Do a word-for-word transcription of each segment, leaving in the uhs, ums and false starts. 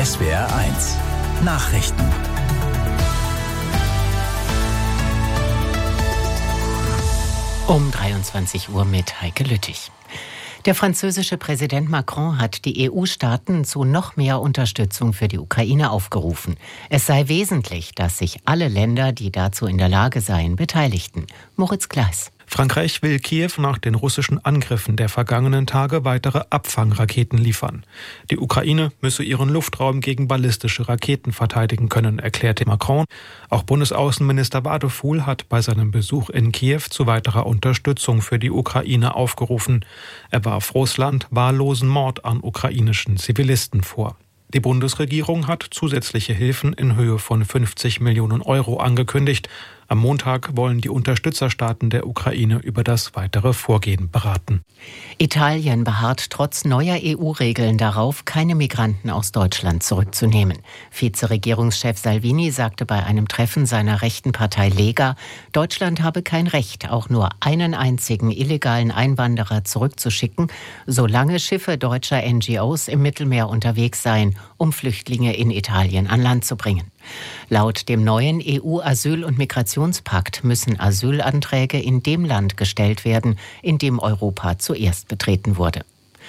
S W R eins Nachrichten. Um dreiundzwanzig Uhr mit Heike Lüttich. Der französische Präsident Macron hat die E U-Staaten zu noch mehr Unterstützung für die Ukraine aufgerufen. Es sei wesentlich, dass sich alle Länder, die dazu in der Lage seien, beteiligten. Moritz Gleis. Frankreich will Kiew nach den russischen Angriffen der vergangenen Tage weitere Abfangraketen liefern. Die Ukraine müsse ihren Luftraum gegen ballistische Raketen verteidigen können, erklärte Macron. Auch Bundesaußenminister Wadefuhl hat bei seinem Besuch in Kiew zu weiterer Unterstützung für die Ukraine aufgerufen. Er warf Russland wahllosen Mord an ukrainischen Zivilisten vor. Die Bundesregierung hat zusätzliche Hilfen in Höhe von fünfzig Millionen Euro angekündigt. Am Montag wollen die Unterstützerstaaten der Ukraine über das weitere Vorgehen beraten. Italien beharrt trotz neuer E U-Regeln darauf, keine Migranten aus Deutschland zurückzunehmen. Vizeregierungschef Salvini sagte bei einem Treffen seiner rechten Partei Lega, Deutschland habe kein Recht, auch nur einen einzigen illegalen Einwanderer zurückzuschicken, solange Schiffe deutscher N G Os im Mittelmeer unterwegs seien, um Flüchtlinge in Italien an Land zu bringen. Laut dem neuen E U-Asyl- und Migrationspakt müssen Asylanträge in dem Land gestellt werden, in dem Europa zuerst betreten wurde.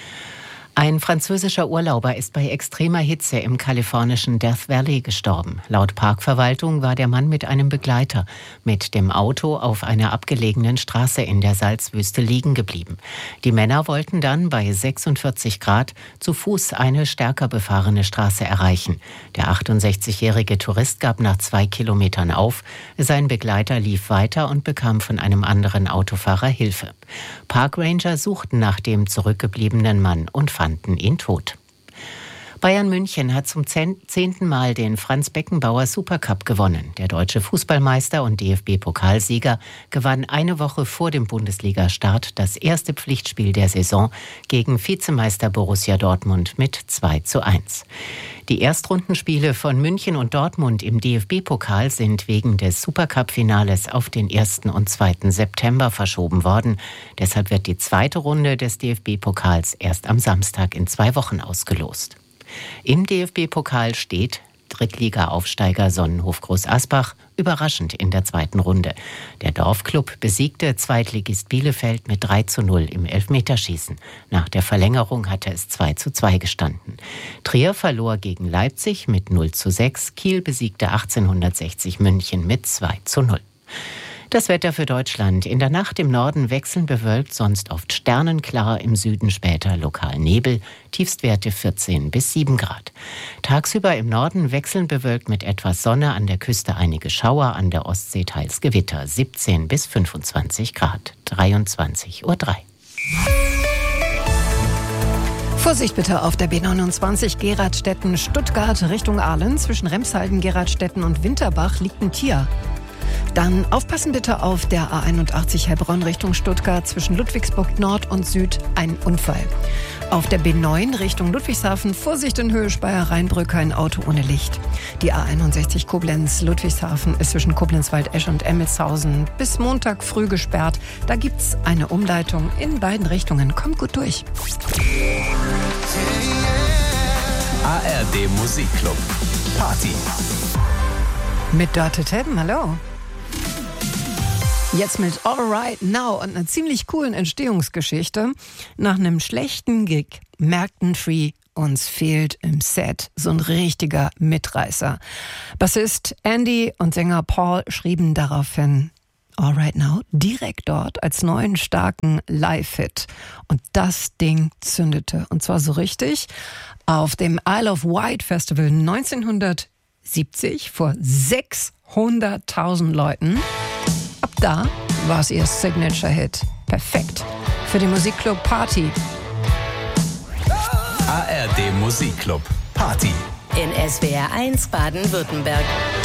Ein französischer Urlauber ist bei extremer Hitze im kalifornischen Death Valley gestorben. Laut Parkverwaltung war der Mann mit einem Begleiter mit dem Auto auf einer abgelegenen Straße in der Salzwüste liegen geblieben. Die Männer wollten dann bei sechsundvierzig Grad zu Fuß eine stärker befahrene Straße erreichen. Der achtundsechzigjährige Tourist gab nach zwei Kilometern auf. Sein Begleiter lief weiter und bekam von einem anderen Autofahrer Hilfe. Parkranger suchten nach dem zurückgebliebenen Mann und fanden ihn tot. Bayern München hat zum zehnten Mal den Franz-Beckenbauer Supercup gewonnen. Der deutsche Fußballmeister und D F B-Pokalsieger gewann eine Woche vor dem Bundesliga-Start das erste Pflichtspiel der Saison gegen Vizemeister Borussia Dortmund mit zwei zu eins. Die Erstrundenspiele von München und Dortmund im D F B-Pokal sind wegen des Supercup-Finales auf den ersten und zweiten September verschoben worden. Deshalb wird die zweite Runde des D F B-Pokals erst am Samstag in zwei Wochen ausgelost. Im D F B-Pokal steht Drittliga-Aufsteiger Sonnenhof Groß Asbach überraschend in der zweiten Runde. Der Dorfklub besiegte Zweitligist Bielefeld mit drei zu null im Elfmeterschießen. Nach der Verlängerung hatte es zwei zu zwei gestanden. Trier verlor gegen Leipzig mit null zu sechs. Kiel besiegte achtzehnhundertsechzig München mit zwei zu null. Das Wetter für Deutschland. In der Nacht im Norden wechselnd bewölkt, sonst oft sternenklar, im Süden später lokal Nebel, Tiefstwerte vierzehn bis sieben Grad. Tagsüber im Norden wechselnd bewölkt mit etwas Sonne, an der Küste einige Schauer, an der Ostsee teils Gewitter, siebzehn bis fünfundzwanzig Grad, dreiundzwanzig Uhr drei. Vorsicht bitte auf der B neunundzwanzig Geradstetten-Stuttgart Richtung Aalen. Zwischen Remshalden, Geradstetten und Winterbach liegt ein Tier. Dann aufpassen bitte auf der A einundachtzig Heilbronn Richtung Stuttgart zwischen Ludwigsburg Nord und Süd ein Unfall. Auf der B neun Richtung Ludwigshafen Vorsicht in Höhe Speyer-Rheinbrücke ein Auto ohne Licht. Die A einundsechzig Koblenz Ludwigshafen ist zwischen Koblenz-Wald-Esch und Emmelshausen bis Montag früh gesperrt. Da gibt's eine Umleitung in beiden Richtungen. Kommt gut durch. A R D Musikclub Party Mit Dörte Tebben, hallo. Jetzt mit All Right Now und einer ziemlich coolen Entstehungsgeschichte. Nach einem schlechten Gig merkten Free, uns fehlt im Set so ein richtiger Mitreißer. Bassist Andy und Sänger Paul schrieben daraufhin All Right Now direkt dort als neuen starken Live-Hit. Und das Ding zündete. Und zwar so richtig. Auf dem Isle of Wight Festival neunzehnhundertsiebzig vor sechshunderttausend Leuten. Ab da war es ihr Signature-Hit. Perfekt für die Musikclub Party. A R D Musikclub Party in S W R eins Baden-Württemberg.